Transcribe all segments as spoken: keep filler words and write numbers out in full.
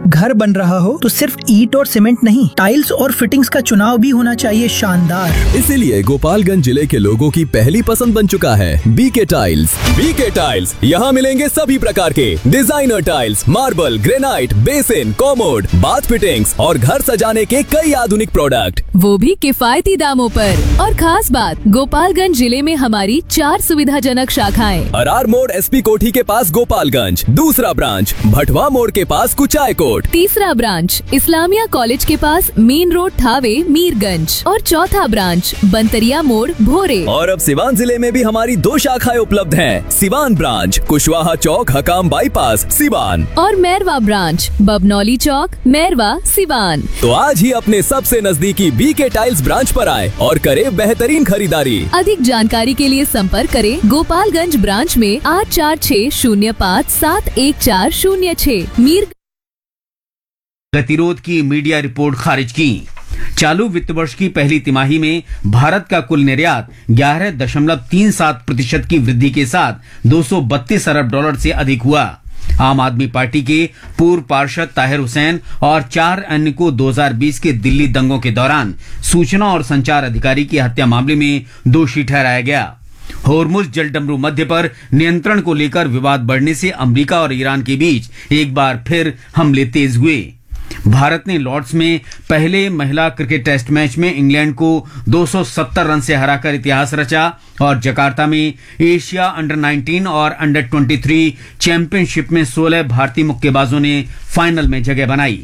घर बन रहा हो तो सिर्फ ईंट और सीमेंट नहीं, टाइल्स और फिटिंग्स का चुनाव भी होना चाहिए शानदार। इसीलिए गोपालगंज जिले के लोगों की पहली पसंद बन चुका है बीके टाइल्स। बीके टाइल्स, यहाँ मिलेंगे सभी प्रकार के designer tiles, marble, granite, basin, commode, bath fittings और घर सजाने के कई आधुनिक प्रोडक्ट, वो भी किफायती दामों पर। और खास बात, गोपालगंज जिले में हमारी चार सुविधाजनक शाखाएं। अरार मोड़ एसपी कोठी के पास गोपालगंज, दूसरा ब्रांच भटवा मोड़ के पास कुचाय कोट, तीसरा ब्रांच इस्लामिया कॉलेज के पास मेन रोड थावे मीरगंज और चौथा ब्रांच बंतरिया मोड़ भोरे। और अब सिवान जिले में भी हमारी दो शाखाएं उपलब्ध हैं। सिवान ब्रांच कुशवाहा चौक हकाम बाईपास सिवान और मैरवा ब्रांच बबनौली चौक मैरवा सिवान। तो आज ही अपने सबसे नजदीकी बीके टाइल्स ब्रांच पर आए और करे बेहतरीन खरीदारी। अधिक जानकारी के लिए संपर्क करें गोपालगंज ब्रांच में आठ चार छः शून्य पाँच सात एक चार शून्य छः। मीर गतिरोध की मीडिया रिपोर्ट खारिज की। चालू वित्त वर्ष की पहली तिमाही में भारत का कुल निर्यात ग्यारह दशमलव तीन सात प्रतिशत की वृद्धि के साथ दो सौ बत्तीस अरब डॉलर से अधिक हुआ। आम आदमी पार्टी के पूर्व पार्षद ताहिर हुसैन और चार अन्य को दो हज़ार बीस के दिल्ली दंगों के दौरान सूचना और संचार अधिकारी की हत्या मामले में दोषी ठहराया गया। होर्मुज जलडमरू मध्य पर नियंत्रण को लेकर विवाद बढ़ने से अमेरिका और ईरान के बीच एक बार फिर हमले तेज हुए। भारत ने लॉर्ड्स में पहले महिला क्रिकेट टेस्ट मैच में इंग्लैंड को दो सौ सत्तर रन से हराकर इतिहास रचा और जकार्ता में एशिया अंडर नाइनटीन और अंडर तेईस चैंपियनशिप में सोलह भारतीय मुक्केबाजों ने फाइनल में जगह बनाई।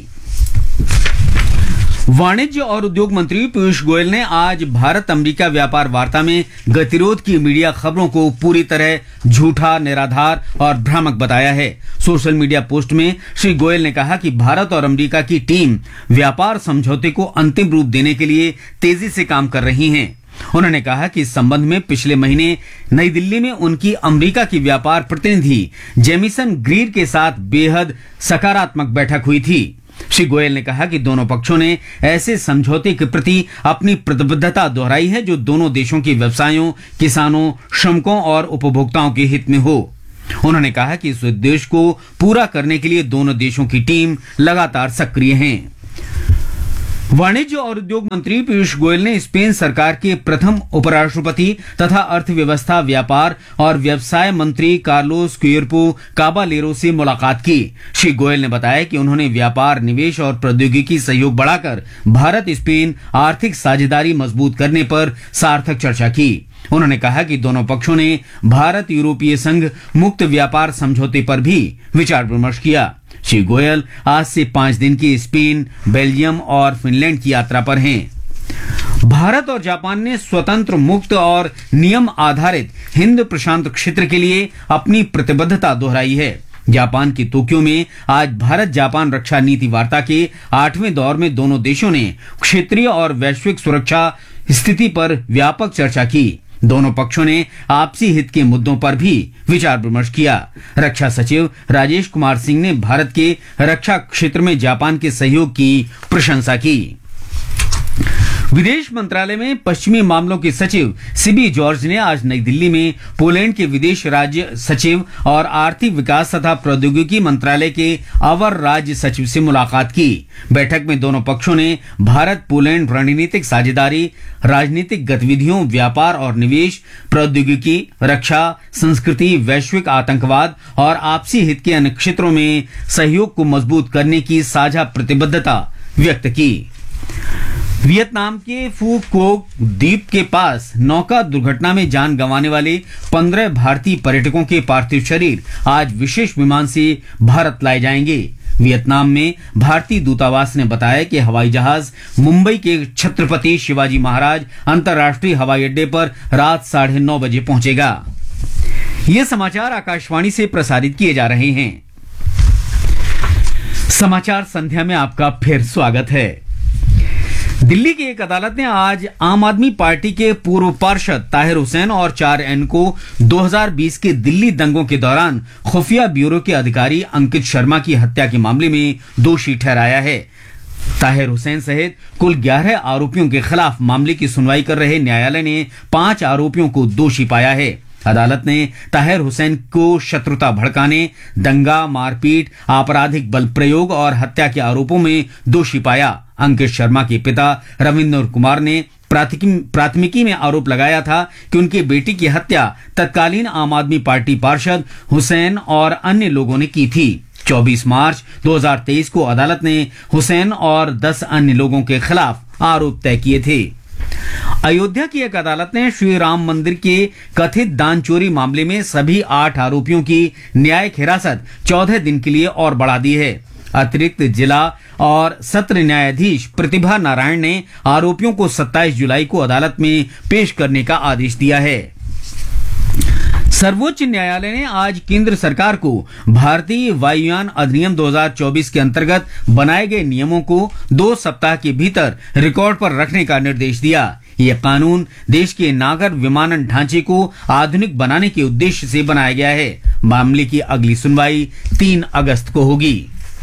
वाणिज्य और उद्योग मंत्री पीयूष गोयल ने आज भारत अमेरिका व्यापार वार्ता में गतिरोध की मीडिया खबरों को पूरी तरह झूठा, निराधार और भ्रामक बताया है। सोशल मीडिया पोस्ट में श्री गोयल ने कहा कि भारत और अमेरिका की टीम व्यापार समझौते को अंतिम रूप देने के लिए तेजी से काम कर रही हैं। उन्होंने कहा कि इस संबंध में पिछले महीने नई दिल्ली में उनकी अमेरिका की व्यापार प्रतिनिधि जेमिसन ग्रीर के साथ बेहद सकारात्मक बैठक हुई थी। श्री गोयल ने कहा कि दोनों पक्षों ने ऐसे समझौते के प्रति अपनी प्रतिबद्धता दोहराई है जो दोनों देशों के व्यवसायों, किसानों, श्रमिकों और उपभोक्ताओं के हित में हो। उन्होंने कहा कि इस उद्देश्य को पूरा करने के लिए दोनों देशों की टीम लगातार सक्रिय हैं। वाणिज्य और उद्योग मंत्री पीयूष गोयल ने स्पेन सरकार के प्रथम उपराष्ट्रपति तथा अर्थव्यवस्था, व्यापार और व्यवसाय मंत्री कार्लोस क्विर्पो काबालेरो से मुलाकात की। श्री गोयल ने बताया कि उन्होंने व्यापार, निवेश और प्रौद्योगिकी सहयोग बढ़ाकर भारत स्पेन आर्थिक साझेदारी मजबूत करने पर सार्थक चर्चा की। उन्होंने कहा कि दोनों पक्षों ने भारत यूरोपीय संघ मुक्त व्यापार समझौते पर भी विचार विमर्श किया। श्री गोयल आज से पांच दिन की स्पेन, बेल्जियम और फिनलैंड की यात्रा पर हैं। भारत और जापान ने स्वतंत्र, मुक्त और नियम आधारित हिंद प्रशांत क्षेत्र के लिए अपनी प्रतिबद्धता दोहराई है। जापान की तोक्यो में आज भारत जापान रक्षा नीति वार्ता के आठवें दौर में दोनों देशों ने क्षेत्रीय और वैश्विक सुरक्षा स्थिति पर व्यापक चर्चा की। दोनों पक्षों ने आपसी हित के मुद्दों पर भी विचार विमर्श किया। रक्षा सचिव राजेश कुमार सिंह ने भारत के रक्षा क्षेत्र में जापान के सहयोग की प्रशंसा की। विदेश मंत्रालय में पश्चिमी मामलों के सचिव सिबी जॉर्ज ने आज नई दिल्ली में पोलैंड के विदेश राज्य सचिव और आर्थिक विकास तथा प्रौद्योगिकी मंत्रालय के अवर राज्य सचिव से मुलाकात की। बैठक में दोनों पक्षों ने भारत पोलैंड रणनीतिक साझेदारी, राजनीतिक गतिविधियों, व्यापार और निवेश, प्रौद्योगिकी, रक्षा, संस्कृति, वैश्विक आतंकवाद और आपसी हित के अन्य क्षेत्रों में सहयोग को मजबूत करने की साझा प्रतिबद्धता व्यक्त की। वियतनाम के फू कोक द्वीप के पास नौका दुर्घटना में जान गंवाने वाले पंद्रह भारतीय पर्यटकों के पार्थिव शरीर आज विशेष विमान से भारत लाए जाएंगे। वियतनाम में भारतीय दूतावास ने बताया कि हवाई जहाज मुंबई के छत्रपति शिवाजी महाराज अंतर्राष्ट्रीय हवाई अड्डे पर रात साढ़े नौ बजे पहुंचेगा। ये समाचार आकाशवाणी से प्रसारित किए जा रहे हैं। समाचार संध्या में आपका फिर स्वागत है। दिल्ली की एक अदालत ने आज आम आदमी पार्टी के पूर्व पार्षद ताहिर हुसैन और चार एन को दो हज़ार बीस के दिल्ली दंगों के दौरान खुफिया ब्यूरो के अधिकारी अंकित शर्मा की हत्या के मामले में दोषी ठहराया है। ताहिर हुसैन सहित कुल ग्यारह आरोपियों के खिलाफ मामले की सुनवाई कर रहे न्यायालय ने पांच आरोपियों को दोषी पाया है। अदालत ने ताहिर हुसैन को शत्रुता भड़काने, दंगा, मारपीट, आपराधिक बल प्रयोग और हत्या के आरोपों में दोषी पाया। अंकित शर्मा के पिता रविंद्र कुमार ने प्राथमिकी में आरोप लगाया था कि उनकी बेटी की हत्या तत्कालीन आम आदमी पार्टी पार्षद हुसैन और अन्य लोगों ने की थी। चौबीस मार्च दो हज़ार तेईस को अदालत ने हुसैन और दस अन्य लोगों के खिलाफ आरोप तय किए थे। अयोध्या की एक अदालत ने श्री राम मंदिर के कथित दान चोरी मामले में सभी आठ आरोपियों की न्यायिक हिरासत चौदह दिन के लिए और बढ़ा दी है। अतिरिक्त जिला और सत्र न्यायाधीश प्रतिभा नारायण ने आरोपियों को सत्ताईस जुलाई को अदालत में पेश करने का आदेश दिया है। सर्वोच्च न्यायालय ने आज केंद्र सरकार को भारतीय वायुयान अधिनियम दो हज़ार चौबीस के अंतर्गत बनाए गए नियमों को दो सप्ताह के भीतर रिकॉर्ड पर रखने का निर्देश दिया। यह कानून देश के नागर विमानन ढांचे को आधुनिक बनाने के उद्देश्य से बनाया गया है। मामले की अगली सुनवाई तीन अगस्त को होगी।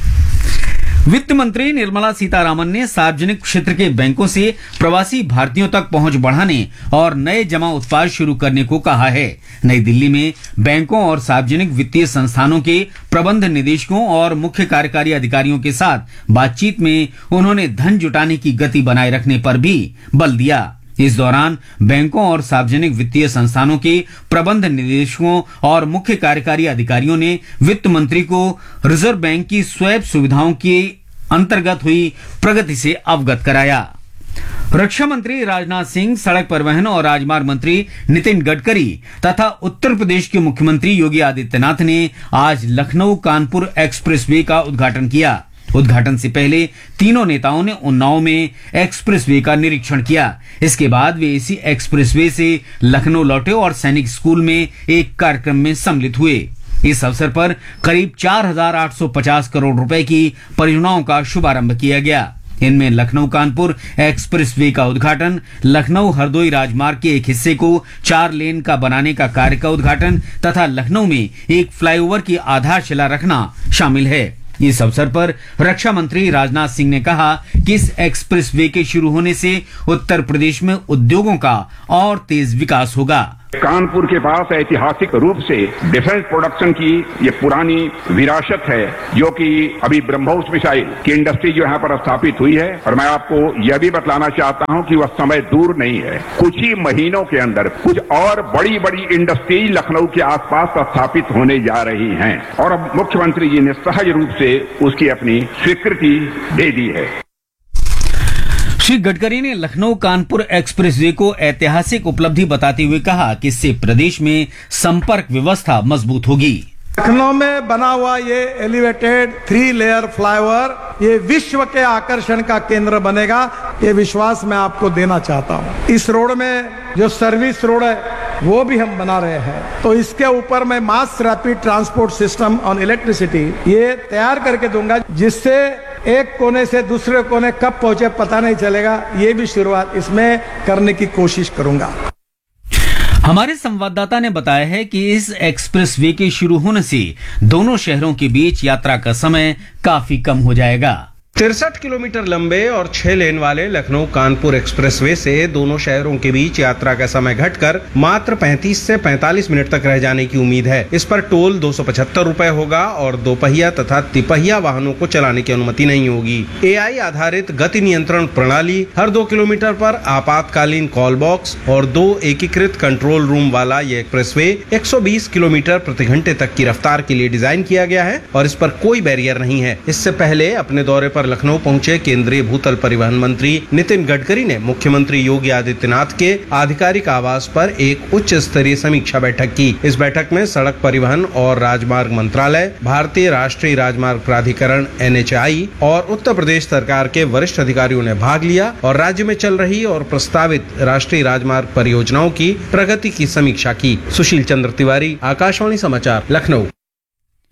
वित्त मंत्री निर्मला सीतारामन ने सार्वजनिक क्षेत्र के बैंकों से प्रवासी भारतीयों तक पहुंच बढ़ाने और नए जमा उत्पाद शुरू करने को कहा है। नई दिल्ली में बैंकों और सार्वजनिक वित्तीय संस्थानों के प्रबंध निदेशकों और मुख्य कार्यकारी अधिकारियों के साथ बातचीत में उन्होंने धन जुटाने की गति बनाए रखने पर भी बल दिया। इस दौरान बैंकों और सार्वजनिक वित्तीय संस्थानों के प्रबंध निदेशकों और मुख्य कार्यकारी अधिकारियों ने वित्त मंत्री को रिजर्व बैंक की स्वैप सुविधाओं के अंतर्गत हुई प्रगति से अवगत कराया। रक्षा मंत्री राजनाथ सिंह, सड़क परिवहन और राजमार्ग मंत्री नितिन गडकरी तथा उत्तर प्रदेश के मुख्यमंत्री योगी आदित्यनाथ ने आज लखनऊ कानपुर एक्सप्रेसवे का उद्घाटन किया। उद्घाटन से पहले तीनों नेताओं ने उन्नाव में एक्सप्रेसवे का निरीक्षण किया। इसके बाद वे इसी एक्सप्रेसवे से लखनऊ लौटे और सैनिक स्कूल में एक कार्यक्रम में सम्मिलित हुए। इस अवसर पर करीब चार हजार आठ सौ पचास करोड़ रुपए की परियोजनाओं का शुभारंभ किया गया। इनमें लखनऊ कानपुर एक्सप्रेसवे का उद्घाटन, लखनऊ हरदोई राजमार्ग के एक हिस्से को चार लेन का बनाने का कार्य का उद्घाटन तथा लखनऊ में एक फ्लाईओवर की आधारशिला रखना शामिल है। इस अवसर पर रक्षा मंत्री राजनाथ सिंह ने कहा कि इस एक्सप्रेसवे के शुरू होने से उत्तर प्रदेश में उद्योगों का और तेज विकास होगा। कानपुर के पास ऐतिहासिक रूप से डिफेंस प्रोडक्शन की ये पुरानी विरासत है, जो कि अभी ब्रह्मोस मिसाइल की इंडस्ट्री जो यहाँ पर स्थापित हुई है। और मैं आपको यह भी बतलाना चाहता हूँ कि वह समय दूर नहीं है। कुछ ही महीनों के अंदर कुछ और बड़ी बड़ी इंडस्ट्री लखनऊ के आसपास स्थापित होने जा रही हैं और अब मुख्यमंत्री जी ने सहज रूप से उसकी अपनी स्वीकृति दे दी है। श्री गडकरी ने लखनऊ कानपुर एक्सप्रेसवे को ऐतिहासिक उपलब्धि बताते हुए कहा कि इससे प्रदेश में संपर्क व्यवस्था मजबूत होगी। लखनऊ में बना हुआ ये एलिवेटेड थ्री लेयर फ्लाईओवर ये विश्व के आकर्षण का केंद्र बनेगा, ये विश्वास मैं आपको देना चाहता हूँ। इस रोड में जो सर्विस रोड है वो भी हम बना रहे हैं, तो इसके ऊपर मैं mass rapid transport system on electricity ये तैयार करके दूंगा, जिससे एक कोने से दूसरे कोने कब पहुंचे पता नहीं चलेगा। ये भी शुरुआत इसमें करने की कोशिश करूंगा। हमारे संवाददाता ने बताया है कि इस एक्सप्रेसवे के शुरू होने से दोनों शहरों के बीच यात्रा का समय काफी कम हो जाएगा। तिरसठ किलोमीटर लंबे और छह लेन वाले लखनऊ कानपुर एक्सप्रेसवे से दोनों शहरों के बीच यात्रा का समय घटकर मात्र पैंतीस से पैंतालीस मिनट तक रह जाने की उम्मीद है। इस पर टोल दो सौ पचहत्तर रुपए होगा और दोपहिया तथा तिपहिया वाहनों को चलाने की अनुमति नहीं होगी। एआई आधारित गति नियंत्रण प्रणाली, हर दो किलोमीटर पर आपातकालीन कॉल बॉक्स और दो एकीकृत कंट्रोल रूम वाला ये एक्सप्रेसवे एक सौ बीस किलोमीटर प्रति घंटे तक की रफ्तार के लिए डिजाइन किया गया है और इस पर कोई बैरियर नहीं है। इससे पहले अपने दौरे पर लखनऊ पहुंचे केंद्रीय भूतल परिवहन मंत्री नितिन गडकरी ने मुख्यमंत्री योगी आदित्यनाथ के आधिकारिक आवास पर एक उच्च स्तरीय समीक्षा बैठक की। इस बैठक में सड़क परिवहन और राजमार्ग मंत्रालय, भारतीय राष्ट्रीय राजमार्ग प्राधिकरण एन एच आई और उत्तर प्रदेश सरकार के वरिष्ठ अधिकारियों ने भाग लिया और राज्य में चल रही और प्रस्तावित राष्ट्रीय राजमार्ग परियोजनाओं की प्रगति की समीक्षा की। सुशील चंद्र तिवारी, आकाशवाणी समाचार, लखनऊ।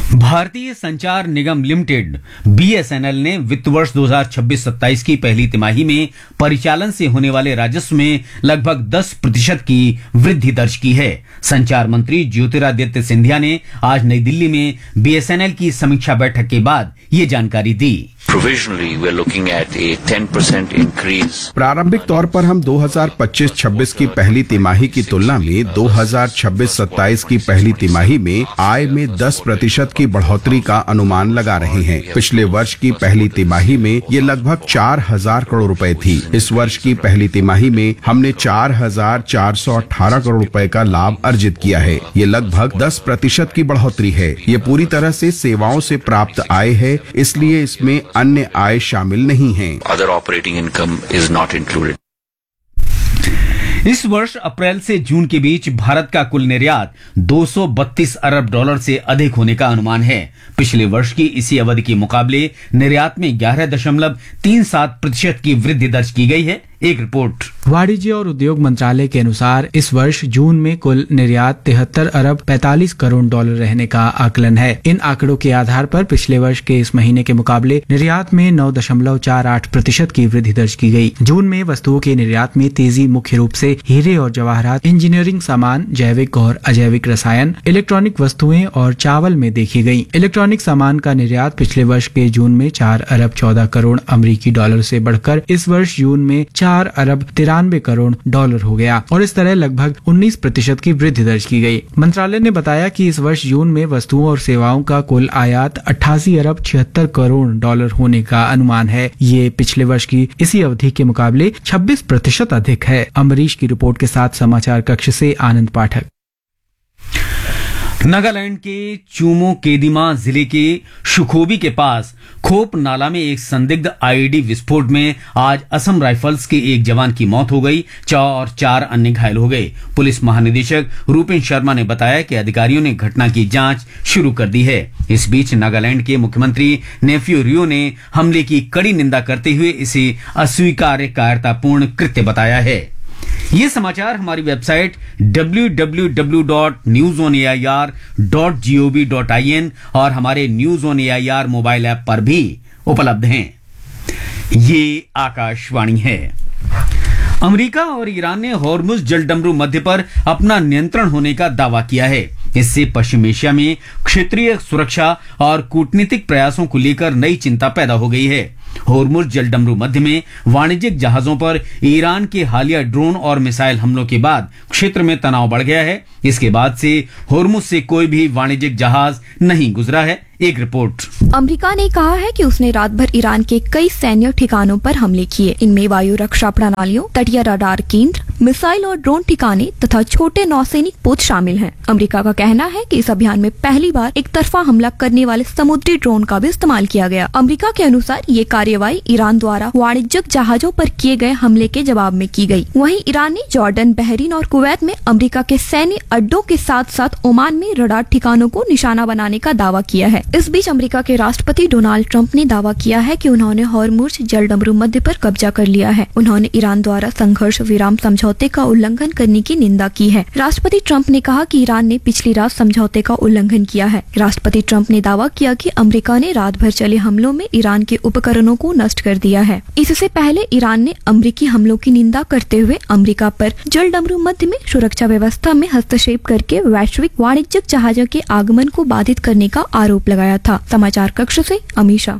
भारतीय संचार निगम limited B S N L ने वित्त वर्ष दो हज़ार छब्बीस सत्ताईस की पहली तिमाही में परिचालन से होने वाले राजस्व में लगभग दस प्रतिशत की वृद्धि दर्ज की है। संचार मंत्री ज्योतिरादित्य सिंधिया ने आज नई दिल्ली में बी एस एन एल की समीक्षा बैठक के बाद ये जानकारी दी। Provisionally, we're looking at a ten percent increase. प्रारंभिक तौर पर हम दो हज़ार पच्चीस छब्बीस की पहली तिमाही की तुलना में दो हज़ार छब्बीस सत्ताईस की पहली तिमाही में आय में दस प्रतिशत की बढ़ोतरी का अनुमान लगा रहे हैं। पिछले वर्ष की पहली तिमाही में ये लगभग चार हजार करोड़ रुपए थी। इस वर्ष की पहली तिमाही में हमने चार हजार चार सौ अठारह करोड़ रुपए का लाभ अर्जित किया है। ये लगभग दस प्रतिशत की बढ़ोतरी है। ये पूरी तरह से सेवाओं से प्राप्त आय है, इसलिए इसमें अन्य आय शामिल नहीं है। Other operating income is not included. इस वर्ष अप्रैल से जून के बीच भारत का कुल निर्यात दो सौ बत्तीस अरब डॉलर से अधिक होने का अनुमान है। पिछले वर्ष की इसी अवधि के मुकाबले निर्यात में ग्यारह दशमलव तीन सात प्रतिशत की वृद्धि दर्ज की गई है। एक रिपोर्ट। वाणिज्य और उद्योग मंत्रालय के अनुसार इस वर्ष जून में कुल निर्यात तिहत्तर अरब पैंतालीस करोड़ डॉलर रहने का आकलन है। इन आंकड़ों के आधार पर पिछले वर्ष के इस महीने के मुकाबले निर्यात में नौ दशमलव चार आठ प्रतिशत की वृद्धि दर्ज की गई। जून में वस्तुओं के निर्यात में तेजी मुख्य रूप से हीरे और जवाहरात, इंजीनियरिंग सामान, जैविक और अजैविक रसायन, इलेक्ट्रॉनिक वस्तुएं और चावल में देखी गई। इलेक्ट्रॉनिक सामान का निर्यात पिछले वर्ष के जून में चार अरब चौदह करोड़ अमरीकी डॉलर से बढ़कर इस वर्ष जून में चार अरब तिरानवे करोड़ डॉलर हो गया और इस तरह लगभग उन्नीस प्रतिशत की वृद्धि दर्ज की गई। मंत्रालय ने बताया कि इस वर्ष जून में वस्तुओं और सेवाओं का कुल आयात अट्ठासी अरब छिहत्तर करोड़ डॉलर होने का अनुमान है। ये पिछले वर्ष की इसी अवधि के मुकाबले छब्बीस प्रतिशत अधिक है। अमरीश की रिपोर्ट के साथ समाचार कक्ष से आनंद पाठक। नागालैंड के चूमो केदिमा जिले के शुखोबी के पास खोप नाला में एक संदिग्ध आई ई डी विस्फोट में आज असम राइफल्स के एक जवान की मौत हो गई और चार अन्य घायल हो गए। पुलिस महानिदेशक रूपेन शर्मा ने बताया कि अधिकारियों ने घटना की जांच शुरू कर दी है। इस बीच नागालैंड के मुख्यमंत्री नेफ्यू रियो ने हमले की कड़ी निंदा करते हुए इसे अस्वीकार्य कायरतापूर्ण कृत्य बताया है। ये समाचार हमारी website W W W dot news on A I R dot G O V dot I N और हमारे news on A I R mobile app पर भी उपलब्ध हैं। ये आकाशवाणी है। अमेरिका और ईरान ने हॉर्मुज जलडमरू मध्य पर अपना नियंत्रण होने का दावा किया है। इससे पश्चिम एशिया में क्षेत्रीय सुरक्षा और कूटनीतिक प्रयासों को लेकर नई चिंता पैदा हो गई है। हॉर्मुज जलडमरू मध्य में वाणिज्यिक जहाजों पर ईरान के हालिया ड्रोन और मिसाइल हमलों के बाद क्षेत्र में तनाव बढ़ गया है। इसके बाद से हॉर्मुज से कोई भी वाणिज्यिक जहाज नहीं गुजरा है। एक रिपोर्ट। अमेरिका ने कहा है कि उसने रात भर ईरान के कई सैन्य ठिकानों पर हमले किए। इनमें वायु रक्षा प्रणालियों, तटीय रडार केंद्र, मिसाइल और ड्रोन ठिकाने तथा छोटे नौसैनिक पोत शामिल हैं। अमेरिका का कहना है कि इस अभियान में पहली बार एक तरफा हमला करने वाले समुद्री ड्रोन का भी इस्तेमाल किया गया। अमेरिका के अनुसार ये कार्यवाही ईरान द्वारा वाणिज्यिक जहाजों पर किए गए हमले के जवाब में की गई। वहीं ईरान ने जॉर्डन, बहरीन और कुवैत में अमेरिका के सैन्य अड्डों के साथ साथ ओमान में रडार ठिकानों को निशाना बनाने का दावा किया है। इस बीच अमेरिका के राष्ट्रपति डोनाल्ड ट्रंप ने दावा किया है कि उन्होंने हॉर्मुज जलडमरू मध्य पर कब्जा कर लिया है। उन्होंने ईरान द्वारा संघर्ष विराम समझौते का उल्लंघन करने की निंदा की है। राष्ट्रपति ट्रंप ने कहा कि ईरान ने पिछली रात समझौते का उल्लंघन किया है। राष्ट्रपति ट्रंप ने दावा किया कि अमेरिका ने रात भर चले हमलों में ईरान के उपकरणों को नष्ट कर दिया है। इससे पहले ईरान ने अमेरिकी हमलों की निंदा करते हुए अमेरिका पर जलडमरू मध्य में सुरक्षा व्यवस्था में हस्तक्षेप करके वैश्विक वाणिज्यिक जहाजों के आगमन को बाधित करने का आरोप लगाया था। समाचार कक्ष से अमीशा।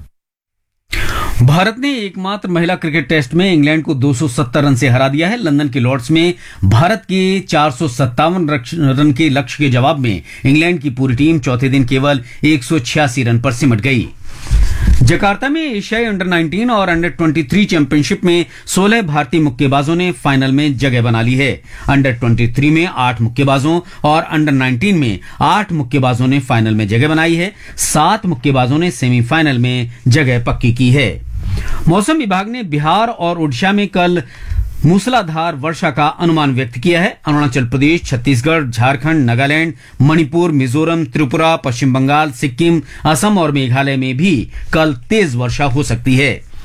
भारत ने एकमात्र महिला क्रिकेट टेस्ट में इंग्लैंड को दो सौ सत्तर रन से हरा दिया है। लंदन के लॉर्ड्स में भारत के चार सौ सत्तावन रन के लक्ष्य के जवाब में इंग्लैंड की पूरी टीम चौथे दिन केवल एक सौ छियासी रन पर सिमट गई। जकार्ता में एशियाई अंडर उन्नीस और अंडर तेईस चैंपियनशिप में सोलह भारतीय मुक्केबाजों ने फाइनल में जगह बना ली है। अंडर तेईस में आठ मुक्केबाजों और अंडर उन्नीस में आठ मुक्केबाजों ने फाइनल में जगह बनाई है। सात मुक्केबाजों ने सेमीफाइनल में जगह पक्की की है। मौसम विभाग ने बिहार और ओडिशा में कल मूसलाधार वर्षा का अनुमान व्यक्त किया है। अरुणाचल प्रदेश, छत्तीसगढ़, झारखंड, नागालैंड, मणिपुर, मिजोरम, त्रिपुरा, पश्चिम बंगाल, सिक्किम, असम और मेघालय में भी कल तेज वर्षा हो सकती है।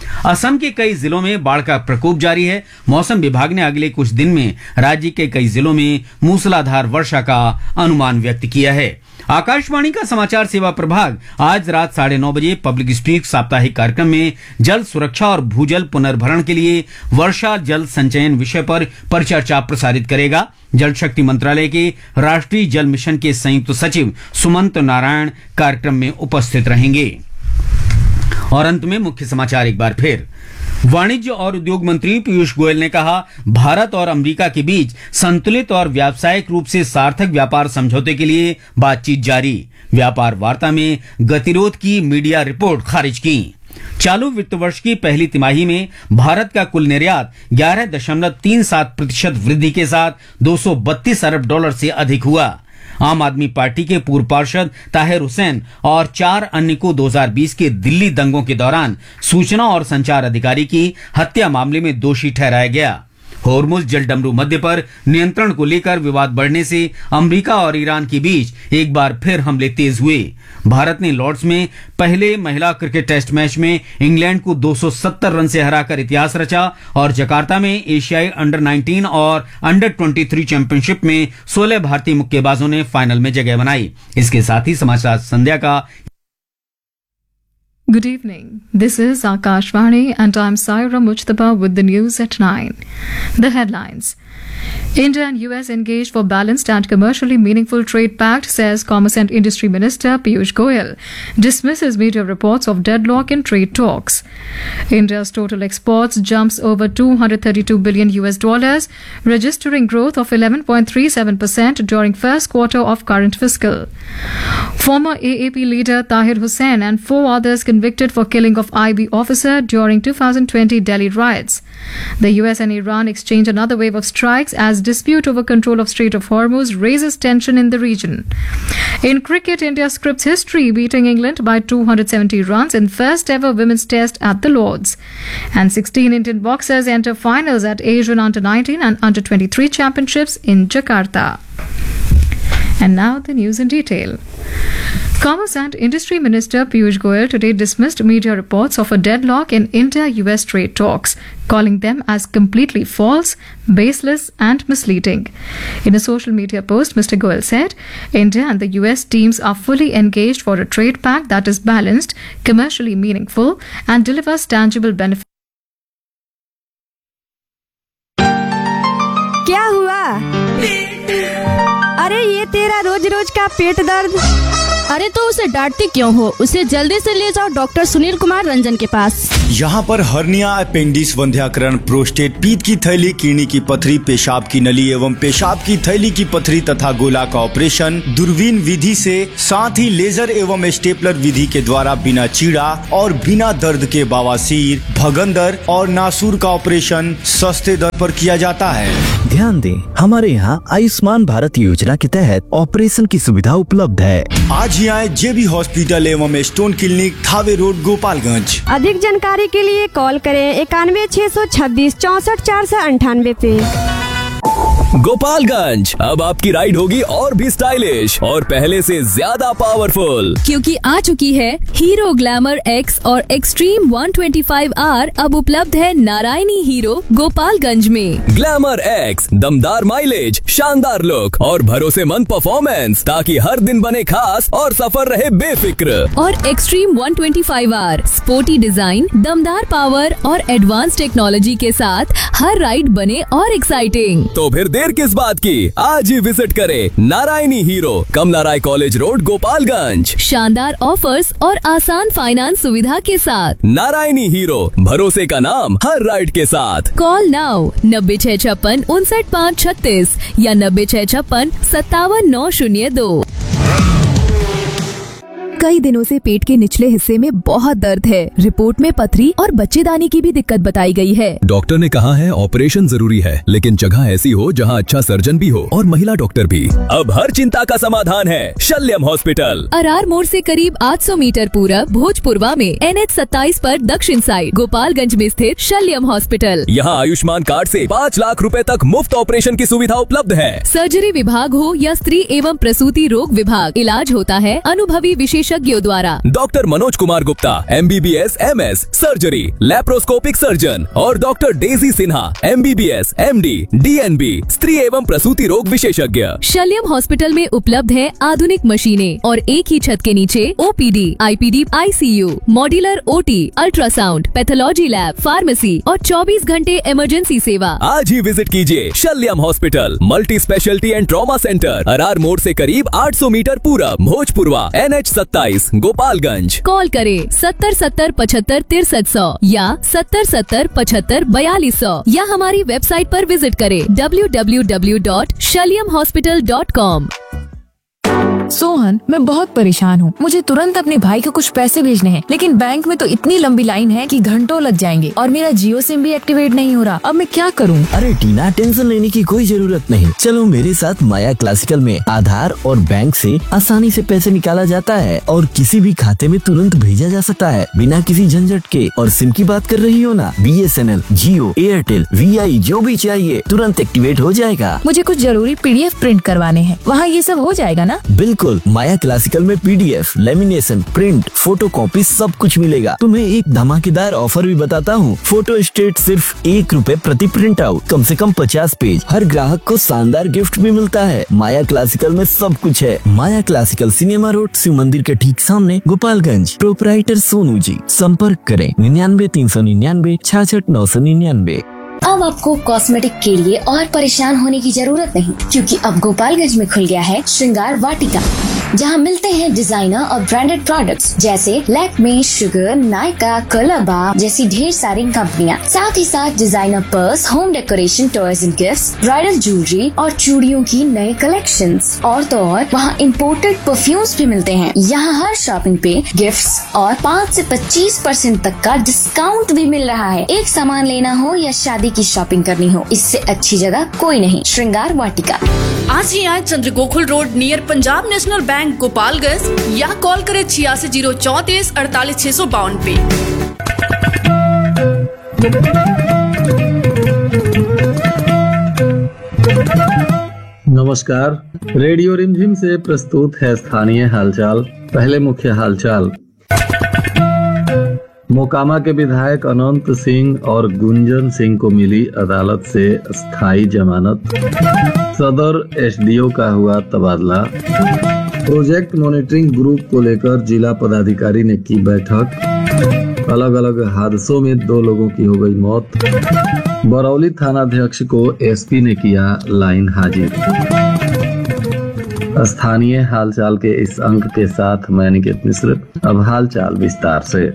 असम के कई जिलों में बाढ़ का प्रकोप जारी है। मौसम विभाग ने अगले कुछ दिन में राज्य के कई जिलों में मूसलाधार वर्षा का अनुमान व्यक्त किया है। आकाशवाणी का समाचार सेवा प्रभाग आज रात साढ़े नौ बजे पब्लिक स्पीक साप्ताहिक कार्यक्रम में जल सुरक्षा और भूजल पुनर्भरण के लिए वर्षा जल संचयन विषय पर परिचर्चा प्रसारित करेगा। जल शक्ति मंत्रालय के राष्ट्रीय जल मिशन के संयुक्त सचिव सुमंत नारायण कार्यक्रम में उपस्थित रहेंगे। और अंत में मुख्य समाचार एक बार फिर। वाणिज्य और उद्योग मंत्री पीयूष गोयल ने कहा, भारत और अमेरिका के बीच संतुलित और व्यावसायिक रूप से सार्थक व्यापार समझौते के लिए बातचीत जारी। व्यापार वार्ता में गतिरोध की मीडिया रिपोर्ट खारिज की। चालू वित्त वर्ष की पहली तिमाही में भारत का कुल निर्यात ग्यारह दशमलव तीन सात प्रतिशत वृद्धि के साथ दो सौ बत्तीस अरब डॉलर से अधिक हुआ। आम आदमी पार्टी के पूर्व पार्षद ताहिर हुसैन और चार अन्य को दो हज़ार बीस के दिल्ली दंगों के दौरान सूचना और संचार अधिकारी की हत्या मामले में दोषी ठहराया गया। होर्मुज जलडमरू मध्य पर नियंत्रण को लेकर विवाद बढ़ने से अमेरिका और ईरान के बीच एक बार फिर हमले तेज हुए। भारत ने लॉर्ड्स में पहले महिला क्रिकेट टेस्ट मैच में इंग्लैंड को दो सौ सत्तर रन से हराकर इतिहास रचा और जकार्ता में एशियाई अंडर नाइनटीन और अंडर तेईस चैंपियनशिप में सोलह भारतीय मुक्केबाजों ने फाइनल में जगह बनाई। इसके साथ ही समाचार संध्या का Good evening. This is Akashvani and I'm Saira Mujtaba with the news at nine. The headlines. India and U S engaged for balanced and commercially meaningful trade pact, says Commerce and Industry Minister Piyush Goyal. Dismisses media reports of deadlock in trade talks. India's total exports jumps over two hundred thirty-two billion U S dollars, registering growth of eleven point three seven percent during first quarter of current fiscal. Former A A P leader Tahir Hussain and four others convicted for killing of I B officer during two thousand twenty Delhi riots. The U S and Iran exchange another wave of strikes as dispute over control of Strait of Hormuz raises tension in the region. In cricket, India scripts history, beating England by two hundred seventy runs in first ever women's test at the Lords. And sixteen Indian boxers enter finals at Asian Under nineteen and Under twenty-three championships in Jakarta. And now the news in detail. Commerce and Industry Minister Piyush Goyal today dismissed media reports of a deadlock in India-U S trade talks, calling them as completely false, baseless and misleading. In a social media post, Mister Goyal said, India and the U S teams are fully engaged for a trade pact that is balanced, commercially meaningful and delivers tangible benefits. क्या हुआ? अरे ये तेरा रोज रोज का पेट दर्द। अरे तो उसे डांटती क्यों हो? उसे जल्दी से ले जाओ डॉक्टर सुनील कुमार रंजन के पास। यहाँ पर हर्निया, अपेंडिक्स, वंध्याकरण, प्रोस्टेट, पीत की थैली, किडनी की पथरी, पेशाब की नली एवं पेशाब की थैली की पथरी तथा गोला का ऑपरेशन दूरबीन विधि से, साथ ही लेजर एवं स्टेपलर विधि के द्वारा बिना चीड़ा और बिना दर्द के बवासीर, भगंदर और नासूर का ऑपरेशन सस्ते दर पर किया जाता है। ध्यान दें, हमारे यहाँ आयुष्मान भारत योजना के तहत ऑपरेशन की सुविधा उपलब्ध है। आज ही आए जेबी हॉस्पिटल एवं stone clinic, Thawe road, Gopalganj. अधिक जानकारी के लिए कॉल करें इक्यानवे छह सौ छब्बीस चौसठ चार सौ अंठानवे पे। गोपालगंज, अब आपकी राइड होगी और भी स्टाइलिश और पहले से ज्यादा पावरफुल, क्योंकि आ चुकी है हीरो ग्लैमर एक्स और एक्सट्रीम एक सौ पच्चीस आर। अब उपलब्ध है नारायणी हीरो गोपालगंज में। ग्लैमर एक्स, दमदार माइलेज, शानदार लुक और भरोसेमंद परफॉर्मेंस, ताकि हर दिन बने खास और सफर रहे बेफिक्र। और एक्सट्रीम एक सौ पच्चीस आर, स्पोर्टी डिजाइन, दमदार पावर और एडवांस टेक्नोलॉजी के साथ हर राइड बने और एक्साइटिंग। तो फिर देर किस बात की, आज ही विजिट करें नारायणी हीरो, कमला राय कॉलेज रोड, गोपालगंज। शानदार ऑफर्स और आसान फाइनेंस सुविधा के साथ। नारायणी हीरो, भरोसे का नाम हर राइड के साथ। कॉल नाउ नब्बे छह छप्पन उनसठ पाँच छत्तीस या नब्बे छह छप्पन सत्तावन नौ शून्य दो। कई दिनों से पेट के निचले हिस्से में बहुत दर्द है। रिपोर्ट में पथरी और बच्चेदानी की भी दिक्कत बताई गई है। डॉक्टर ने कहा है ऑपरेशन जरूरी है, लेकिन जगह ऐसी हो जहां अच्छा सर्जन भी हो और महिला डॉक्टर भी। अब हर चिंता का समाधान है शल्यम हॉस्पिटल। अरार मोड़ से करीब आठ सौ मीटर पूरब भोजपुरवा में एन एच सत्ताईस पर दक्षिण साइड गोपालगंज में स्थित शल्यम हॉस्पिटल। यहाँ आयुष्मान कार्ड से पाँच लाख रुपए तक मुफ्त ऑपरेशन की सुविधा उपलब्ध है। सर्जरी विभाग हो या स्त्री एवं प्रसूति रोग विभाग, इलाज होता है अनुभवी विशेष विशेषज्ञों द्वारा। Doctor Manoj Kumar Gupta M B B S M S surgery laparoscopic surgeon और doctor Daisy Sinha M B B S M D D N B स्त्री एवं प्रसूति रोग विशेषज्ञ। शल्यम हॉस्पिटल में उपलब्ध है आधुनिक मशीनें और एक ही छत के नीचे O P D, I P D, I C you, modular O T, ultrasound, pathology lab, pharmacy और चौबीस घंटे इमरजेंसी सेवा। आज ही विजिट कीजिए शल्यम hospital, multi speciality and trauma centre, Arar मोड़ से करीब आठ सौ मीटर पूरब, भोजपुरवा, एन एच सत्ताईस, गोपालगंज। कॉल करें सत्तर सत्तर पचहत्तर तिरसठ सौ या सत्तर सत्तर पचहत्तर बयालीस सौ या हमारी वेबसाइट पर विजिट करें W W W dot शल्यम hospital dot com. Sohan, मैं बहुत परेशान हूँ। मुझे तुरंत अपने भाई को कुछ पैसे भेजने हैं, लेकिन बैंक में तो इतनी लंबी लाइन है कि घंटों लग जाएंगे और मेरा जियो सिम भी एक्टिवेट नहीं हो रहा। अब मैं क्या करूँ? अरे टीना, टेंशन लेने की कोई जरूरत नहीं। चलो मेरे साथ माया क्लासिकल में आधार और बैंक से आसानी से पैसे निकाला जाता है और किसी भी खाते में तुरंत भेजा जा सकता है बिना किसी झंझट के। और सिम की बात कर रही हो ना, B S N L, Jio, Airtel, we आई जो भी चाहिए तुरंत एक्टिवेट हो जाएगा। मुझे कुछ जरूरी पी डी एफ प्रिंट करवाने हैं, वहाँ ये सब हो जाएगा ना? बिल्कुल, माया क्लासिकल में P D F, lamination, print, photo copy सब कुछ मिलेगा। तुम्हें एक धमाकेदार ऑफर भी बताता हूँ। फोटो स्टेट सिर्फ एक रुपए प्रति प्रिंट आउट, कम से कम पचास पेज। हर ग्राहक को शानदार गिफ्ट भी मिलता है। माया क्लासिकल में सब कुछ है। माया क्लासिकल, सिनेमा रोड, शिव मंदिर के ठीक सामने, गोपालगंज। प्रोपराइटर सोनू जी। संपर्क करें निन्यानवे तीन सौ निन्यानवे छियासठ नौ सौ निन्यानवे। अब आपको कॉस्मेटिक के लिए और परेशान होने की जरूरत नहीं, क्योंकि अब गोपालगंज में खुल गया है श्रृंगार वाटिका, जहां मिलते हैं डिजाइनर और ब्रांडेड प्रोडक्ट्स जैसे लैक्मे, शुगर, नायका, कलरबा जैसी ढेर सारी कंपनियां। साथ ही साथ designer purse, home decoration, toys and gifts, bridal jewellery और चूड़ियों की नए कलेक्शंस। और तो और वहाँ इम्पोर्टेड परफ्यूम्स भी मिलते हैं। यहाँ हर शॉपिंग पे गिफ्ट्स और पाँच से पच्चीस परसेंट तक का डिस्काउंट भी मिल रहा है। एक सामान लेना हो या शादी की शॉपिंग करनी हो, इससे अच्छी जगह कोई नहीं। श्रृंगार वाटिका। आज ही आए चंद्र Gokul road near Punjab national bank, Gopalganj, या कॉल करें छियासी जीरो चौतीस अड़तालीस छह सौ बावन पे। नमस्कार, रेडियो रिमझिम से प्रस्तुत है स्थानीय हालचाल। पहले मुख्य हालचाल। मोकामा के विधायक अनंत सिंह और गुंजन सिंह को मिली अदालत से स्थायी जमानत। सदर एस डी ओ का हुआ तबादला। प्रोजेक्ट मॉनिटरिंग ग्रुप को लेकर जिला पदाधिकारी ने की बैठक। अलग अलग हादसों में दो लोगों की हो गई मौत। बरौली थानाध्यक्ष को एस पी ने किया लाइन हाजिर। स्थानीय हालचाल के इस अंक के साथ मैं निकेत मिश्र। अब हालचाल विस्तार से।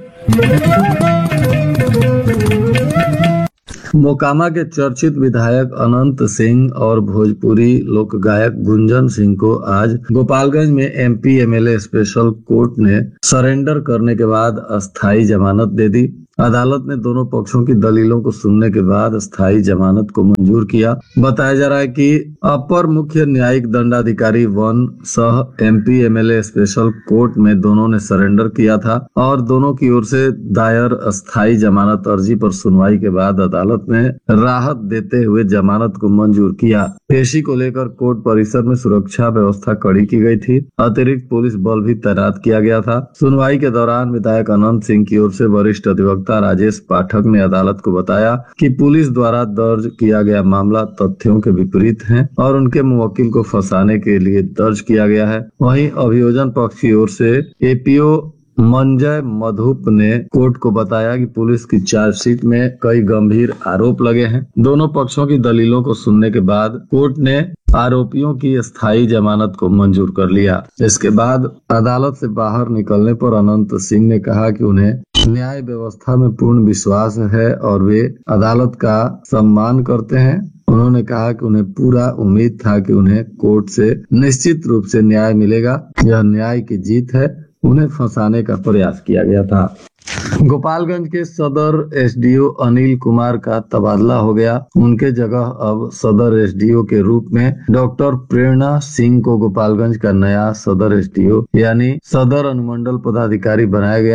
मोकामा के चर्चित विधायक अनंत सिंह और भोजपुरी लोक गायक गुंजन सिंह को आज गोपालगंज में M P M L A special court ने सरेंडर करने के बाद अस्थायी जमानत दे दी। अदालत ने दोनों पक्षों की दलीलों को सुनने के बाद स्थायी जमानत को मंजूर किया। बताया जा रहा है कि अपर मुख्य न्यायिक दंडाधिकारी वन सह M P M L A special court में दोनों ने सरेंडर किया था और दोनों की ओर से दायर अस्थायी जमानत अर्जी पर सुनवाई के बाद अदालत ने राहत देते हुए जमानत को मंजूर किया। पेशी को लेकर कोर्ट परिसर में सुरक्षा व्यवस्था कड़ी की गई थी। अतिरिक्त पुलिस बल भी तैनात किया गया था। सुनवाई के दौरान विधायक अनंत सिंह की ओर से वरिष्ठ अधिवक्ता राजेश पाठक ने अदालत को बताया कि पुलिस द्वारा दर्ज किया गया मामला तथ्यों के विपरीत है और उनके मुवक्किल को फंसाने के लिए दर्ज किया गया है। वहीं अभियोजन पक्ष की ओर से ए पी ओ मंजय मधुप ने कोर्ट को बताया कि पुलिस की चार्जशीट में कई गंभीर आरोप लगे हैं। दोनों पक्षों की दलीलों को सुनने के बाद कोर्ट ने आरोपियों की स्थायी जमानत को मंजूर कर लिया। इसके बाद अदालत से बाहर निकलने पर अनंत सिंह ने कहा कि उन्हें न्याय व्यवस्था में पूर्ण विश्वास है और वे अदालत का सम्मान करते हैं। उन्होंने कहा कि उन्हें पूरा उम्मीद था कि उन्हें कोर्ट से निश्चित रूप से न्याय मिलेगा। यह न्याय की जीत है। उन्हें फंसाने का प्रयास किया गया था। गोपालगंज के सदर S D O Anil Kumar का तबादला हो गया। उनके जगह अब सदर एस डी ओ के रूप में डॉक्टर प्रेरणा सिंह को गोपालगंज का नया सदर एस डी ओ यानी सदर अनुमंडल पदाधिकारी बनाया गया है।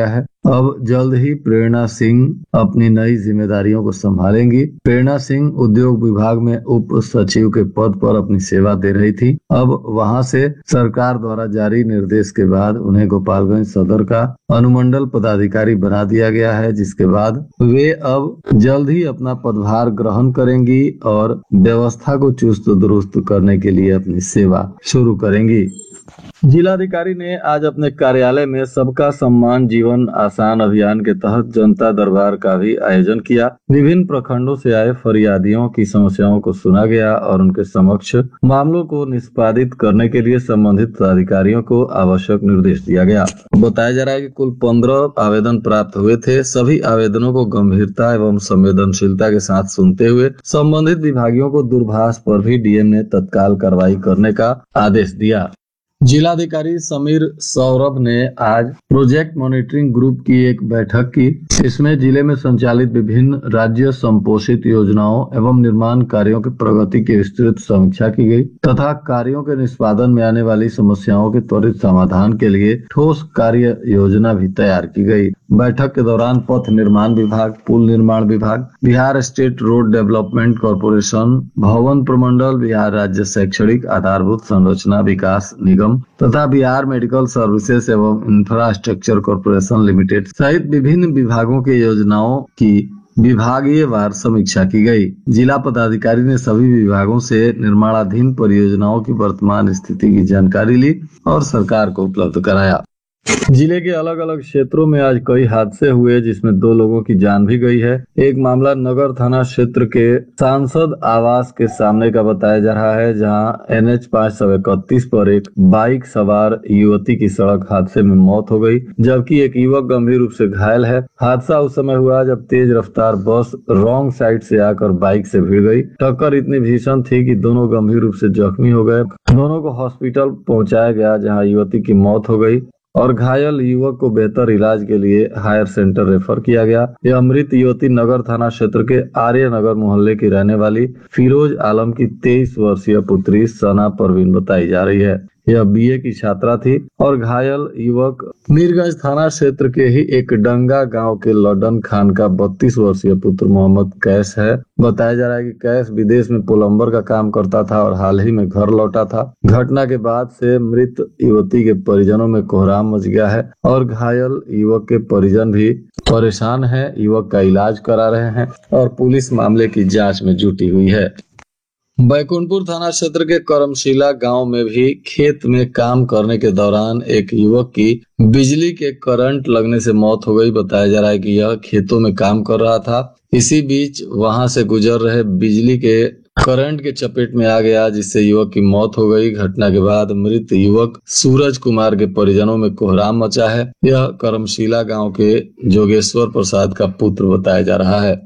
अब जल्द ही प्रेरणा सिंह अपनी नई जिम्मेदारियों को संभालेंगी। प्रेरणा सिंह उद्योग विभाग में उप सचिव के पद पर अपनी सेवा दे रही थी। अब वहां से सरकार द्वारा जारी निर्देश के बाद उन्हें गोपालगंज सदर का अनुमंडल पदाधिकारी बना दिया गया है, जिसके बाद वे अब जल्द ही अपना पदभार ग्रहण करेंगी और व्यवस्था को चुस्त दुरुस्त करने के लिए अपनी सेवा शुरू करेंगी। जिलाधिकारी ने आज अपने कार्यालय में सबका सम्मान जीवन आसान अभियान के तहत जनता दरबार का भी आयोजन किया। विभिन्न प्रखंडों से आए फरियादियों की समस्याओं को सुना गया और उनके समक्ष मामलों को निष्पादित करने के लिए संबंधित अधिकारियों को आवश्यक निर्देश दिया गया। बताया जा रहा है कि कुल पंद्रह आवेदन प्राप्त हुए थे। सभी आवेदनों को गंभीरता एवं संवेदनशीलता के साथ सुनते हुए संबंधित विभागियों को दूरभाष पर भी डीएम ने तत्काल कार्रवाई करने का आदेश दिया। जिलाधिकारी समीर सौरभ ने आज प्रोजेक्ट मॉनिटरिंग ग्रुप की एक बैठक की। इसमें जिले में संचालित विभिन्न राज्य संपोषित योजनाओं एवं निर्माण कार्यों की प्रगति की विस्तृत समीक्षा की गई तथा कार्यों के निष्पादन में आने वाली समस्याओं के त्वरित समाधान के लिए ठोस कार्य योजना भी तैयार की गई। बैठक के दौरान पथ निर्माण विभाग, पुल निर्माण विभाग, Bihar state road development corporation, भवन प्रमंडल, बिहार राज्य शैक्षणिक आधारभूत संरचना विकास निगम तथा बिहार मेडिकल सर्विसेज एवं इंफ्रास्ट्रक्चर कॉरपोरेशन लिमिटेड सहित विभिन्न विभागों की योजनाओं की विभागीय वार समीक्षा की गई। जिला पदाधिकारी ने सभी विभागों से निर्माणाधीन परियोजनाओं की वर्तमान स्थिति की जानकारी ली और सरकार को उपलब्ध कराया। जिले के अलग अलग क्षेत्रों में आज कई हादसे हुए, जिसमें दो लोगों की जान भी गई है। एक मामला नगर थाना क्षेत्र के सांसद आवास के सामने का बताया जा रहा है, जहां एन एच पाँच सौ इकतीस पर एक बाइक सवार युवती की सड़क हादसे में मौत हो गई, जबकि एक युवक गंभीर रूप से घायल है। हादसा उस समय हुआ जब तेज रफ्तार बस रॉन्ग साइड से आकर बाइक से भिड़ गई। टक्कर इतनी भीषण थी कि दोनों गंभीर रूप से जख्मी हो गए। दोनों को हॉस्पिटल पहुंचाया गया, जहां युवती की मौत हो गई और घायल युवक को बेहतर इलाज के लिए हायर सेंटर रेफर किया गया। यह मृत युवती नगर थाना क्षेत्र के आर्य नगर मोहल्ले की रहने वाली फिरोज आलम की तेईस वर्षीय पुत्री सना परवीन बताई जा रही है। यह बीए की छात्रा थी और घायल युवक मीरगंज थाना क्षेत्र के ही एक डंगा गांव के लडन खान का बत्तीस वर्षीय पुत्र मोहम्मद कैस है। बताया जा रहा है कि कैस विदेश में प्लम्बर का काम करता था और हाल ही में घर लौटा था। घटना के बाद से मृत युवती के परिजनों में कोहराम मच गया है और घायल युवक के परिजन भी परेशान है। युवक का इलाज करा रहे हैं और पुलिस मामले की जाँच में जुटी हुई है। बैकुंठपुर थाना क्षेत्र के करमशिला गांव में भी खेत में काम करने के दौरान एक युवक की बिजली के करंट लगने से मौत हो गई। बताया जा रहा है कि यह खेतों में काम कर रहा था। इसी बीच वहां से गुजर रहे बिजली के करंट के चपेट में आ गया, जिससे युवक की मौत हो गई। घटना के बाद मृत युवक सूरज कुमार के परिजनों में कोहराम मचा है। यह करमशिला गाँव के जोगेश्वर प्रसाद का पुत्र बताया जा रहा है।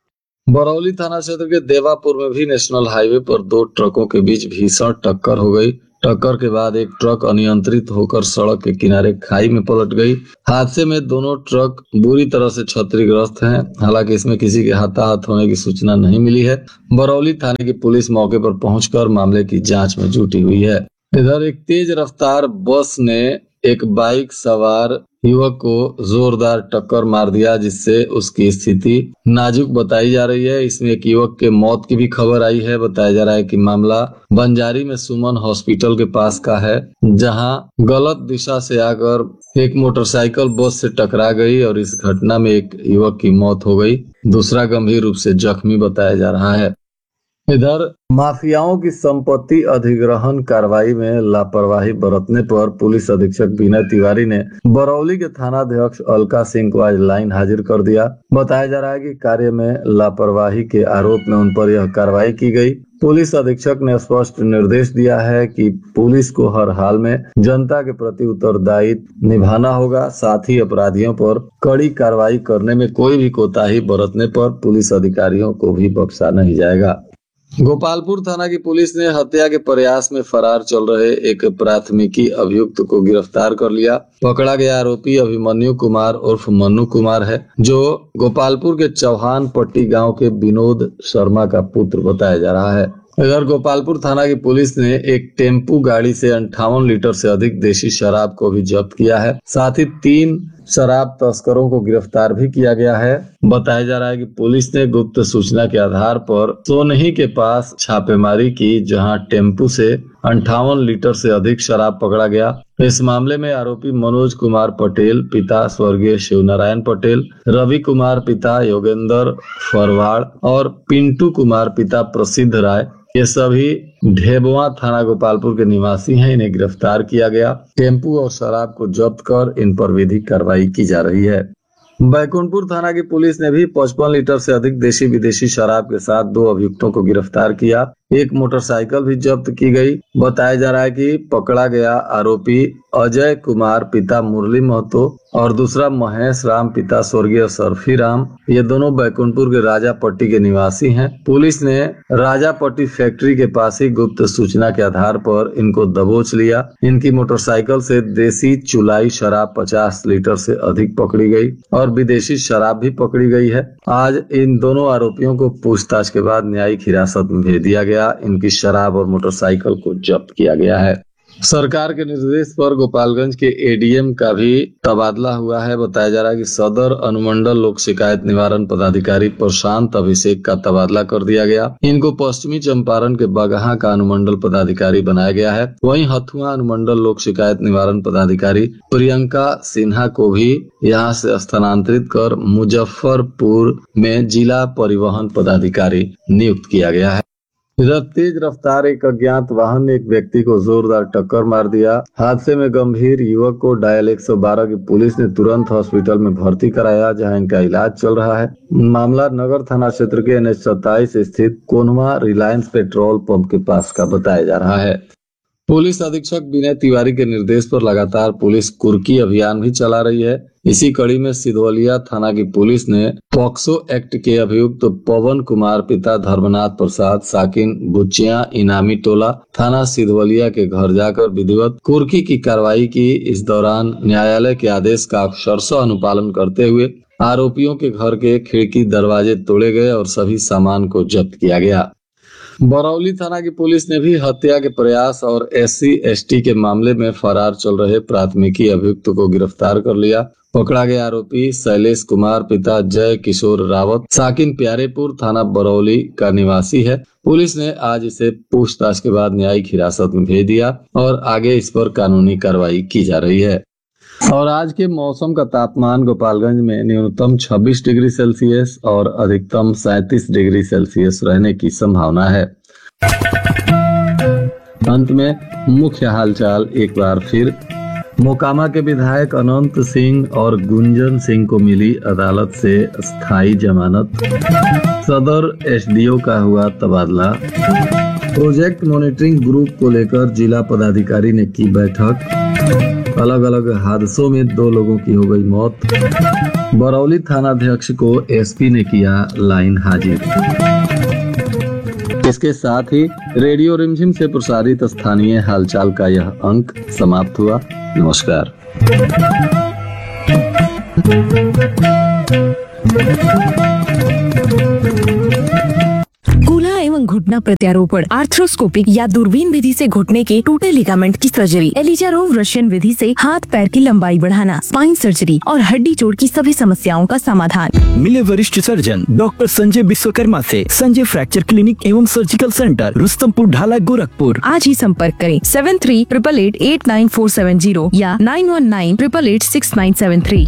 बरौली थाना क्षेत्र के देवापुर में भी नेशनल हाईवे पर दो ट्रकों के बीच भीषण टक्कर हो गई। टक्कर के बाद एक ट्रक अनियंत्रित होकर सड़क के किनारे खाई में पलट गई। हादसे में दोनों ट्रक बुरी तरह से क्षतिग्रस्त हैं। हालांकि इसमें किसी के हताहत होने की सूचना नहीं मिली है। बरौली थाने की पुलिस मौके पर पहुंचकर मामले की जांच में जुटी हुई है। इधर एक तेज रफ्तार बस ने एक बाइक सवार युवक को जोरदार टक्कर मार दिया, जिससे उसकी स्थिति नाजुक बताई जा रही है। इसमें एक युवक के मौत की भी खबर आई है। बताया जा रहा है कि मामला बंजारी में सुमन हॉस्पिटल के पास का है, जहां गलत दिशा से आकर एक मोटरसाइकिल बस से टकरा गई और इस घटना में एक युवक की मौत हो गई। दूसरा गंभीर रूप से जख्मी बताया जा रहा है। इधर माफियाओं की संपत्ति अधिग्रहण कार्रवाई में लापरवाही बरतने पर पुलिस अधीक्षक विनय तिवारी ने बरौली के थानाध्यक्ष अलका सिंह को आज लाइन हाजिर कर दिया। बताया जा रहा है कि कार्य में लापरवाही के आरोप में उन पर यह कार्रवाई की गई। पुलिस अधीक्षक ने स्पष्ट निर्देश दिया है कि पुलिस को हर हाल में जनता के प्रति उत्तरदायित्व निभाना होगा। साथ ही अपराधियों पर कड़ी कार्रवाई करने में कोई भी कोताही बरतने पर पुलिस अधिकारियों को भी बख्शा नहीं जाएगा। गोपालपुर थाना की पुलिस ने हत्या के प्रयास में फरार चल रहे एक प्राथमिकी अभियुक्त को गिरफ्तार कर लिया। पकड़ा गया आरोपी अभिमन्यु कुमार उर्फ मन्नू कुमार है, जो गोपालपुर के चौहान पट्टी गांव के विनोद शर्मा का पुत्र बताया जा रहा है। इधर गोपालपुर थाना की पुलिस ने एक टेम्पू गाड़ी से अंठावन लीटर से अधिक देशी शराब को भी जब्त किया है। साथ ही तीन शराब तस्करों को गिरफ्तार भी किया गया है। बताया जा रहा है कि पुलिस ने गुप्त सूचना के आधार पर सोनही के पास छापेमारी की, जहां टेम्पू से अंठावन लीटर से अधिक शराब पकड़ा गया। इस मामले में आरोपी मनोज कुमार पटेल पिता स्वर्गीय शिवनारायण पटेल, रवि कुमार पिता योगेंद्र फरवाड़ और पिंटू कुमार पिता प्रसिद्ध राय, ये सभी ढेबवा थाना गोपालपुर के निवासी हैं। इन्हें गिरफ्तार किया गया। टेम्पू और शराब को जब्त कर इन पर विधिक कार्रवाई की जा रही है। बैकुंठपुर थाना की पुलिस ने भी पचपन लीटर से अधिक देशी विदेशी शराब के साथ दो अभियुक्तों को गिरफ्तार किया। एक मोटरसाइकिल भी जब्त की गई। बताया जा रहा है कि पकड़ा गया आरोपी अजय कुमार पिता मुरली महतो और दूसरा महेश राम पिता स्वर्गीय सरफी राम, ये दोनों बैकुंठपुर के राजापट्टी के निवासी हैं। पुलिस ने राजापट्टी फैक्ट्री के पास ही गुप्त सूचना के आधार पर इनको दबोच लिया। इनकी मोटरसाइकिल से देसी चुलाई शराब पचास लीटर से अधिक पकड़ी गई और विदेशी शराब भी पकड़ी गई है। आज इन दोनों आरोपियों को पूछताछ के बाद न्यायिक हिरासत में भेज दिया गया। इनकी शराब और मोटरसाइकिल को जब्त किया गया है। सरकार के निर्देश पर गोपालगंज के एडीएम का भी तबादला हुआ है। बताया जा रहा है कि सदर अनुमंडल लोक शिकायत निवारण पदाधिकारी प्रशांत अभिषेक का तबादला कर दिया गया। इनको पश्चिमी चंपारण के बगहा का अनुमंडल पदाधिकारी बनाया गया है। वहीं हथुआ अनुमंडल लोक शिकायत निवारण पदाधिकारी प्रियंका सिन्हा को भी यहां से स्थानांतरित कर मुजफ्फरपुर में जिला परिवहन पदाधिकारी नियुक्त किया गया है। इधर तेज रफ्तार एक अज्ञात वाहन ने एक व्यक्ति को जोरदार टक्कर मार दिया। हादसे में गंभीर युवक को डायल एक सौ बारह की पुलिस ने तुरंत हॉस्पिटल में भर्ती कराया, जहां इनका इलाज चल रहा है। मामला नगर थाना क्षेत्र के एन एच सत्ताईस स्थित कोनवा रिलायंस पेट्रोल पंप के पास का बताया जा रहा है। पुलिस अधीक्षक विनय तिवारी के निर्देश पर लगातार पुलिस कुर्की अभियान भी चला रही है। इसी कड़ी में सिधवलिया थाना की पुलिस ने पॉक्सो एक्ट के अभियुक्त पवन कुमार पिता धर्मनाथ प्रसाद साकिन बुचिया इनामी टोला थाना सिधवलिया के घर जाकर विधिवत कुर्की की कार्रवाई की। इस दौरान न्यायालय के आदेश का अक्षरशः अनुपालन करते हुए आरोपियों के घर के खिड़की दरवाजे तोड़े गए और सभी सामान को जब्त किया गया। बरौली थाना की पुलिस ने भी हत्या के प्रयास और एससी एसटी के मामले में फरार चल रहे प्राथमिकी अभियुक्त को गिरफ्तार कर लिया। पकड़ा गया आरोपी शैलेश कुमार पिता जय किशोर रावत साकिन प्यारेपुर थाना बरौली का निवासी है। पुलिस ने आज इसे पूछताछ के बाद न्यायिक हिरासत में भेज दिया और आगे इस पर कानूनी कार्रवाई की जा रही है। और आज के मौसम का तापमान गोपालगंज में न्यूनतम छब्बीस डिग्री सेल्सियस और अधिकतम सैंतीस डिग्री सेल्सियस रहने की संभावना है। अंत में मुख्य हालचाल एक बार फिर। मोकामा के विधायक अनंत सिंह और गुंजन सिंह को मिली अदालत से स्थायी जमानत। सदर एसडीओ का हुआ तबादला। प्रोजेक्ट मॉनिटरिंग ग्रुप को लेकर जिला पदाधिकारी ने की बैठक। अलग अलग हादसों में दो लोगों की हो गई मौत। बरौली थानाध्यक्ष को एसपी ने किया लाइन हाजिर। इसके साथ ही रेडियो रिमझिम से प्रसारित स्थानीय हालचाल का यह अंक समाप्त हुआ। नमस्कार। कूल्हा एवं घुटना प्रत्यारोपण, आर्थ्रोस्कोपिक या दूरबीन विधि से घुटने के टूटे लिगामेंट की सर्जरी, एलिजारोव रशियन विधि से हाथ पैर की लंबाई बढ़ाना, स्पाइन सर्जरी और हड्डी जोड़ की सभी समस्याओं का समाधान। मिले वरिष्ठ सर्जन डॉक्टर संजय विश्वकर्मा से संजय फ्रैक्चर क्लिनिक एवं सर्जिकल सेंटर, रुस्तमपुर ढाला, गोरखपुर। आज ही संपर्क करें seven three triple eight eight nine four seven zero या nine one nine triple eight six nine seven three.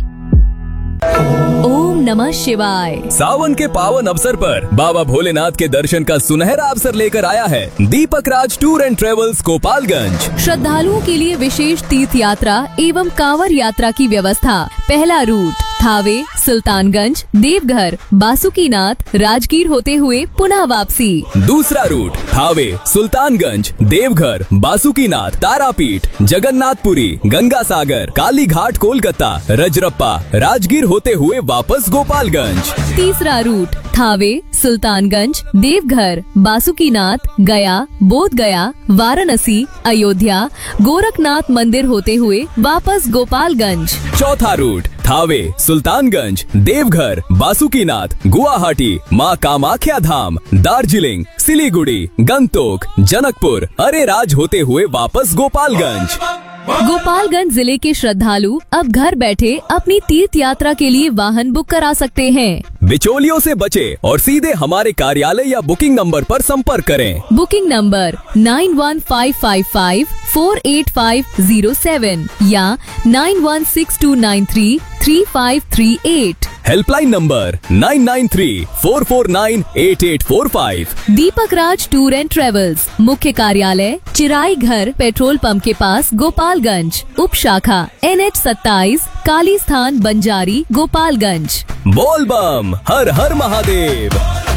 ओम नमः शिवाय। सावन के पावन अवसर पर बाबा भोलेनाथ के दर्शन का सुनहरा अवसर लेकर आया है दीपक राज टूर एंड ट्रेवल्स गोपालगंज। श्रद्धालुओं के लिए विशेष तीर्थ यात्रा एवं कांवर यात्रा की व्यवस्था। पहला रूट थावे, सुल्तानगंज, देवघर, बासुकीनाथ, राजगीर होते हुए पुनः वापसी। दूसरा रूट थावे, सुल्तानगंज, देवघर, बासुकीनाथ, तारापीठ, जगन्नाथपुरी, गंगा सागर, काली घाट, कोलकाता, रजरप्पा, राजगीर होते हुए वापस गोपालगंज। तीसरा रूट थावे, सुल्तानगंज, देवघर, बासुकीनाथ, गया, बोध गया, वाराणसी, अयोध्या, गोरखनाथ मंदिर होते हुए वापस गोपालगंज। चौथा रूट थावे, सुल्तानगंज, देवघर, बासुकीनाथ, गुवाहाटी, माँ कामाख्या धाम, दार्जिलिंग, सिलीगुड़ी, गंगटोक, जनकपुर, अरेराज होते हुए वापस गोपालगंज। गोपालगंज जिले के श्रद्धालु अब घर बैठे अपनी तीर्थ यात्रा के लिए वाहन बुक करा सकते हैं। बिचौलियों से बचे और सीधे हमारे कार्यालय या बुकिंग नंबर पर संपर्क करें। Booking number nine one five five five four eight five zero seven या nine one six to nine three three five three eight. Helpline number nine nine three four four nine eight eight four five. Deepak Raj tour and travels, मुख्य कार्यालय चिराई घर, petrol pump के पास, गोपालगंज। उप शाखा N H सत्ताईस, काली स्थान, बंजारी, गोपालगंज। बोल बम, हर हर महादेव।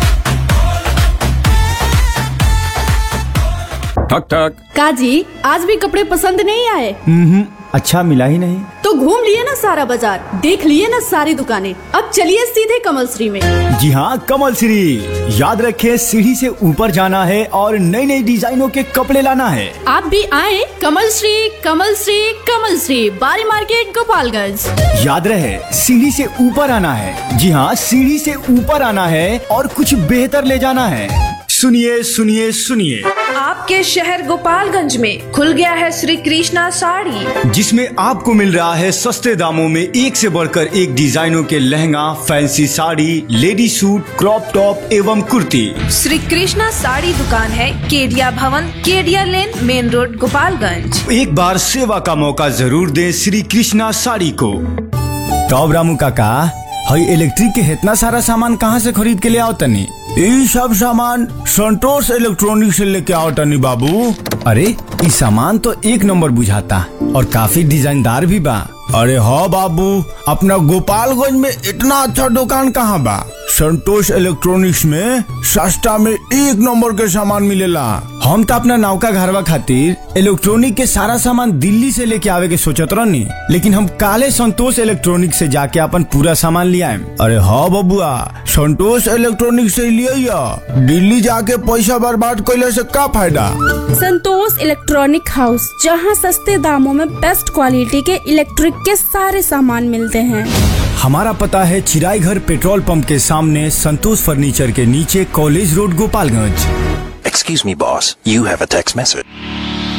ठक ठक। काजी, आज भी कपड़े पसंद नहीं आए? हम्म, अच्छा मिला ही नहीं। तो घूम लिए ना सारा बाजार, देख लिए ना सारी दुकानें, अब चलिए सीधे कमल श्री में। जी हाँ, कमल श्री। याद रखे, सीढ़ी से ऊपर जाना है और नई नई डिजाइनों के कपड़े लाना है। आप भी आए कमल श्री, कमल श्री, कमल श्री, बारी मार्केट, गोपालगंज। याद रहे, सीढ़ी से ऊपर आना है। जी हाँ, सीढ़ी से ऊपर आना है और कुछ बेहतर ले जाना है। सुनिए सुनिए सुनिए, आपके शहर गोपालगंज में खुल गया है श्री कृष्णा साड़ी, जिसमें आपको मिल रहा है सस्ते दामों में एक से बढ़कर एक डिजाइनों के lehenga, fancy sari, lady suit, crop top एवं कुर्ती। श्री कृष्णा साड़ी दुकान है केडिया भवन, केडिया लेन, मेन रोड, गोपालगंज। एक बार सेवा का मौका जरूर दें श्री कृष्णा साड़ी को। तो रामू काका, हई इलेक्ट्रिक के इतना सारा सामान कहाँ से खरीद के ले आओ तनी? ये सब सामान संतोष इलेक्ट्रॉनिक से लेके आओ तनी बाबू। अरे ये सामान तो एक नंबर बुझाता और काफी डिजाइनदार भी बा। अरे हाँ बाबू, अपना गोपालगंज में इतना अच्छा दुकान कहाँ बा? संतोष इलेक्ट्रॉनिक्स में सस्ता में एक नंबर के सामान मिलेला। हम तो अपना नौका घरवा खातिर इलेक्ट्रॉनिक के सारा सामान दिल्ली से लेके आवे के सोचत रहनी, लेकिन हम काले संतोष इलेक्ट्रॉनिक से जाके अपन पूरा सामान ले आए। अरे हाँ बबुआ, संतोष इलेक्ट्रॉनिक से लिया, दिल्ली जाके पैसा बर्बाद कैले से का फायदा। संतोष इलेक्ट्रॉनिक हाउस, जहां सस्ते दामों में बेस्ट क्वालिटी के इलेक्ट्रिक के सारे सामान मिलते हैं। हमारा पता है चिराई घर पेट्रोल पंप के सामने, संतोष फर्नीचर के नीचे, college road, Gopalganj. Excuse me, boss. You have a text message.